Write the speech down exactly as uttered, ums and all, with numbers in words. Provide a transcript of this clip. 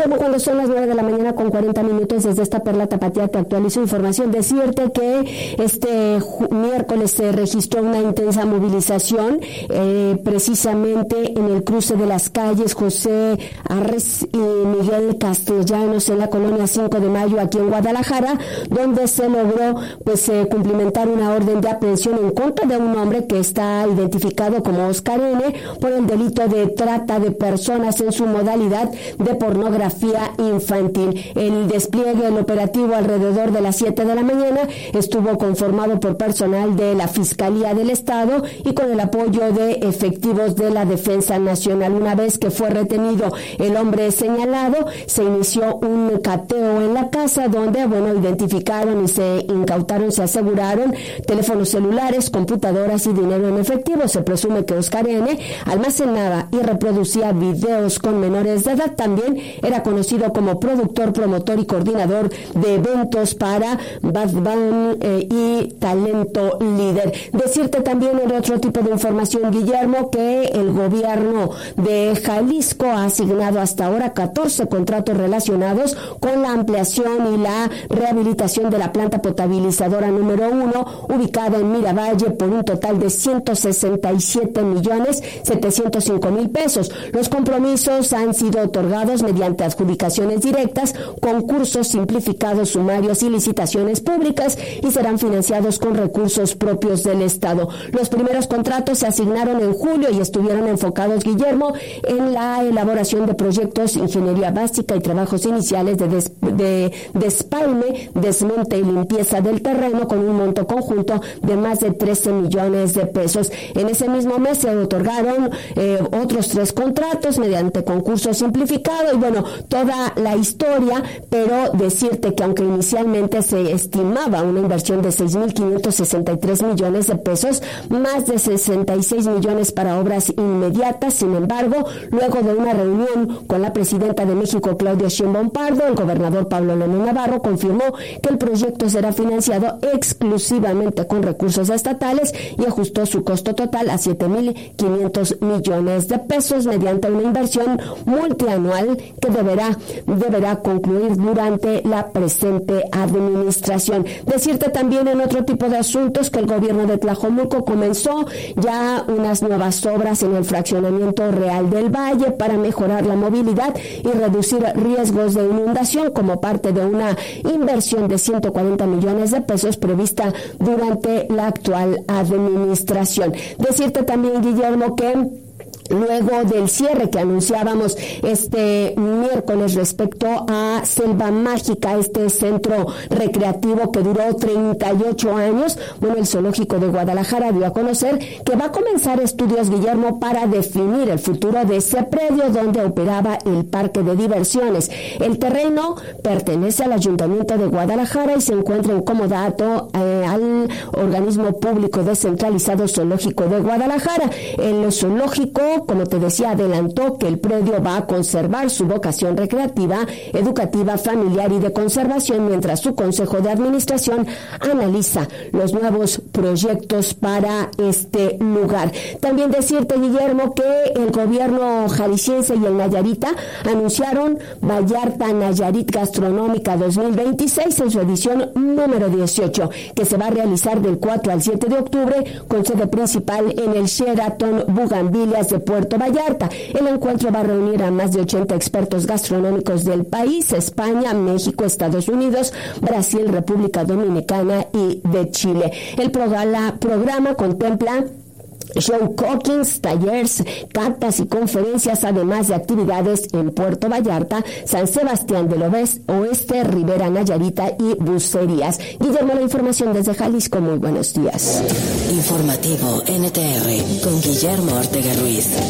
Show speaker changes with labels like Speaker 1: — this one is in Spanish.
Speaker 1: Guillermo, cuando son las nueve de la mañana con cuarenta minutos, desde esta Perla Tapatía te actualizo información. Decirte que este miércoles se registró una intensa movilización eh, precisamente en el cruce de las calles José Arres y Miguel Castellanos en la colonia cinco de mayo aquí en Guadalajara, donde se logró pues eh, cumplimentar una orden de aprehensión en contra de un hombre que está identificado como Oscar N. por el delito de trata de personas en su modalidad de pornografía infantil. El despliegue del operativo alrededor de las siete de la mañana estuvo conformado por personal de la Fiscalía del Estado y con el apoyo de efectivos de la Defensa Nacional. Una vez que fue retenido el hombre señalado, se inició un cateo en la casa donde, bueno, identificaron y se incautaron, se aseguraron teléfonos celulares, computadoras y dinero en efectivo. Se presume que Oscar N. almacenaba y reproducía videos con menores de edad. También era conocido como productor, promotor y coordinador de eventos para Bad Bunny eh, y Talento Líder. Decirte también en otro tipo de información, Guillermo, que el gobierno de Jalisco ha asignado hasta ahora catorce contratos relacionados con la ampliación y la rehabilitación de la planta potabilizadora número uno, ubicada en Miravalle, por un total de ciento sesenta y siete millones setecientos cinco mil pesos. Los compromisos han sido otorgados mediante adjudicaciones directas, concursos simplificados, sumarios y licitaciones públicas, y serán financiados con recursos propios del Estado. Los primeros contratos se asignaron en julio y estuvieron enfocados, Guillermo, en la elaboración de proyectos, ingeniería básica y trabajos iniciales de, des, de despalme, desmonte y limpieza del terreno, con un monto conjunto de más de trece millones de pesos. En ese mismo mes se otorgaron eh, otros tres contratos mediante concurso simplificado y, bueno, toda la historia, pero decirte que aunque inicialmente se estimaba una inversión de seis mil quinientos sesenta y tres millones de pesos, más de sesenta y seis millones para obras inmediatas. Sin embargo, luego de una reunión con la presidenta de México, Claudia Sheinbaum Pardo, el gobernador Pablo León Navarro confirmó que el proyecto será financiado exclusivamente con recursos estatales y ajustó su costo total a siete mil quinientos millones de pesos mediante una inversión multianual que deberá, deberá concluir durante la presente administración. Decirte también en otro tipo de asuntos que el gobierno de Tlajomulco comenzó ya unas nuevas obras en el fraccionamiento Real del Valle para mejorar la movilidad y reducir riesgos de inundación como parte de una inversión de ciento cuarenta millones de pesos prevista durante la actual administración. Decirte también, Guillermo, que luego del cierre que anunciábamos este miércoles respecto a Selva Mágica, este centro recreativo que duró treinta y ocho años, bueno, el Zoológico de Guadalajara dio a conocer que va a comenzar estudios, Guillermo, para definir el futuro de ese predio donde operaba el parque de diversiones. El terreno pertenece al Ayuntamiento de Guadalajara y se encuentra en comodato eh, al organismo público descentralizado Zoológico de Guadalajara. El zoológico, como te decía, adelantó que el predio va a conservar su vocación recreativa, educativa, familiar y de conservación, mientras su Consejo de Administración analiza los nuevos proyectos para este lugar. También decirte, Guillermo, que el gobierno jalisciense y el Nayarita anunciaron Vallarta Nayarit Gastronómica dos mil veintiséis en su edición número dieciocho, que se va a realizar del cuatro al siete de octubre con sede principal en el Sheraton Bugambilias de Puerto Vallarta. El encuentro va a reunir a más de ochenta expertos gastronómicos del país, España, México, Estados Unidos, Brasil, República Dominicana y de Chile. El programa, programa contempla show cookings, talleres, catas y conferencias, además de actividades en Puerto Vallarta, San Sebastián del Oeste, Rivera Nayarita y Bucerías. Guillermo, la información desde Jalisco. Muy buenos días.
Speaker 2: Informativo N T R con Guillermo Ortega Ruiz.